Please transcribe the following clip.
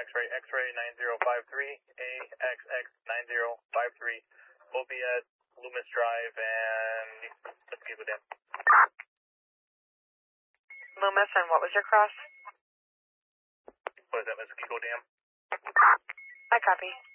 X-ray, X-ray 9053, AXX9053, will be at Loomis Drive and Mosquito Dam. Loomis, and what was your cross? What is that, Mosquito Dam? I copy.